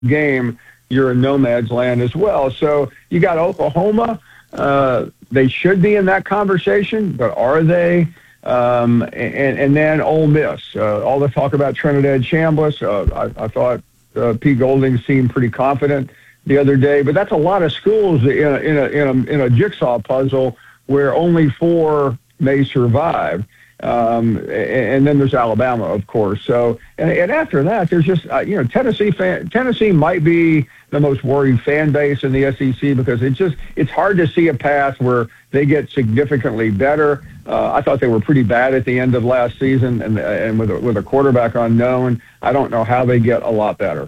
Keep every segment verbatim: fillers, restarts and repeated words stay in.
game, you're in no man's land as well. So you got Oklahoma. Uh, they should be in that conversation, but are they? Um, and, and then Ole Miss. Uh, all the talk about Trinidad Chambliss. Uh, I, I thought uh, Pete Golding seemed pretty confident the other day, but that's a lot of schools in a, in a, in a, in a jigsaw puzzle where only four may survive. Um, and, and then there's Alabama, of course. So, and, and after that, there's just, uh, you know, Tennessee fan, Tennessee might be the most worried fan base in the S E C because it's just, it's hard to see a path where they get significantly better. Uh, I thought they were pretty bad at the end of last season, and and with a, with a quarterback unknown, I don't know how they get a lot better.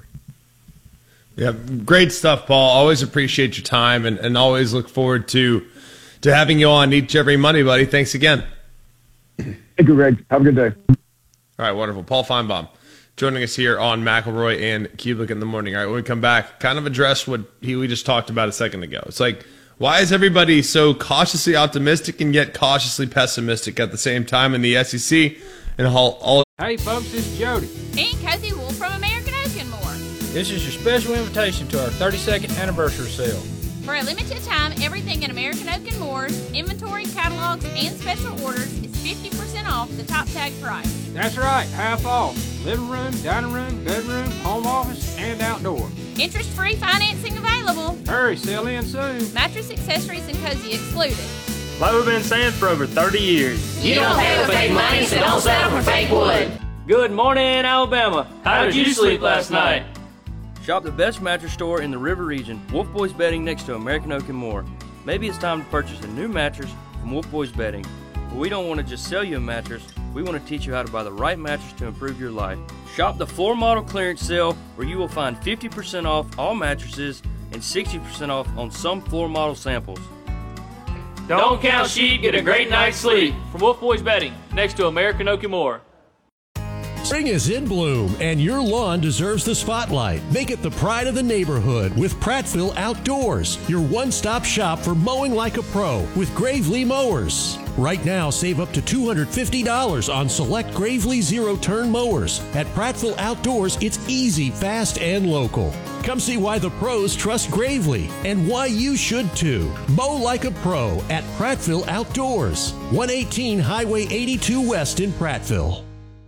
Yeah, great stuff, Paul. Always appreciate your time, and, and always look forward to to having you on each every Monday, buddy. Thanks again. Thank you, Greg. Have a good day. All right, wonderful. Paul Feinbaum joining us here on McElroy and Kubick in the morning. All right, when we come back, kind of address what he, we just talked about a second ago. It's like, why is everybody so cautiously optimistic and yet cautiously pessimistic at the same time in the S E C? And all, all Hey, folks, this is Jody. And Cozy Wolf from American Oak and More. This is your special invitation to our thirty-second anniversary sale. For a limited time, everything in American Oak and Moore's inventory, catalogs, and special orders is fifty percent off the top tag price. That's right, half off. Living room, dining room, bedroom, home office, and outdoor. Interest-free financing available. Hurry, sell in soon. Mattress, accessories, and cozy excluded. Like we've been saying for over thirty years. You don't pay with fake money, so don't settle for fake wood. Good morning, Alabama. How did you sleep last night? Shop the best mattress store in the River region, Wolf Boys Bedding, next to American Oak and More. Maybe it's time to purchase a new mattress from Wolf Boys Bedding. But we don't want to just sell you a mattress, we want to teach you how to buy the right mattress to improve your life. Shop the floor model clearance sale where you will find fifty percent off all mattresses and sixty percent off on some floor model samples. Don't count sheep, get a great night's sleep. From Wolf Boys Bedding, next to American Oak and More. Spring is in bloom, and your lawn deserves the spotlight. Make it the pride of the neighborhood with Prattville Outdoors, your one-stop shop for mowing like a pro with Gravely Mowers. Right now, save up to two hundred fifty dollars on select Gravely zero-turn mowers. At Prattville Outdoors, it's easy, fast, and local. Come see why the pros trust Gravely and why you should too. Mow like a pro at Prattville Outdoors, one eighteen Highway eighty-two West in Prattville.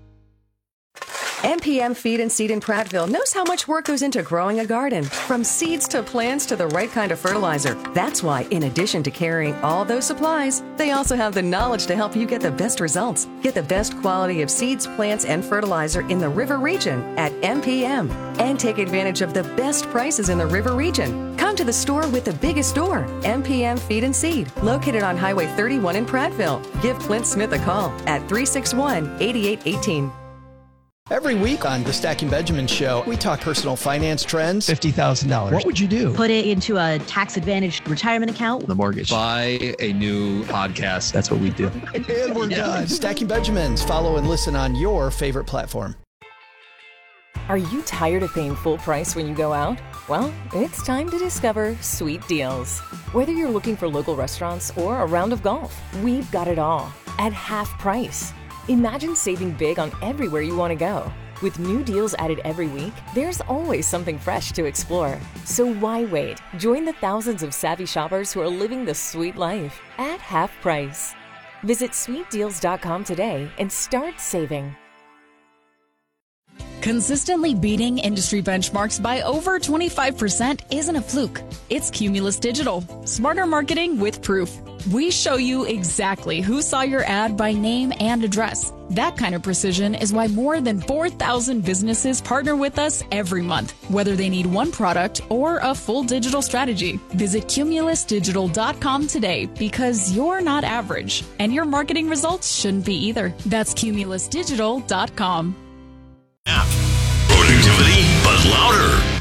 M P M Feed and Seed in Prattville knows how much work goes into growing a garden, from seeds to plants to the right kind of fertilizer. That's why, in addition to carrying all those supplies, they also have the knowledge to help you get the best results. Get the best quality of seeds, plants, and fertilizer in the River region at M P M. And take advantage of the best prices in the River region. Come to the store with the biggest store, M P M Feed and Seed, located on Highway thirty-one in Prattville. Give Clint Smith a call at three six one, eight eight one eight. Every week on the Stacking Benjamin Show, we talk personal finance trends. fifty thousand dollars. What would you do? Put it into a tax-advantaged retirement account. The mortgage. Buy a new podcast. That's what we do. And we're done. Stacking Benjamins. Follow and listen on your favorite platform. Are you tired of paying full price when you go out? Well, it's time to discover Sweet Deals. Whether you're looking for local restaurants or a round of golf, we've got it all at half price. Imagine saving big on everywhere you want to go. With new deals added every week, there's always something fresh to explore. So why wait? Join the thousands of savvy shoppers who are living the sweet life at half price. Visit sweet deals dot com today and start saving. Consistently beating industry benchmarks by over twenty-five percent isn't a fluke. It's Cumulus Digital. Smarter marketing with proof. We show you exactly who saw your ad by name and address. That kind of precision is why more than four thousand businesses partner with us every month, whether they need one product or a full digital strategy. Visit cumulus digital dot com today because you're not average, and your marketing results shouldn't be either. That's cumulus digital dot com. Productivity, but louder.